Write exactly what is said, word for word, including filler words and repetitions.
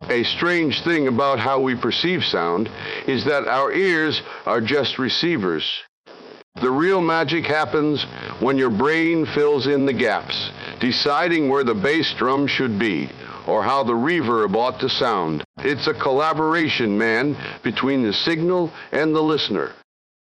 A strange thing about how we perceive sound is that our ears are just receivers. The real magic happens when your brain fills in the gaps, deciding where the bass drum should be or how the reverb ought to sound. It's a collaboration, man, between the signal and the listener.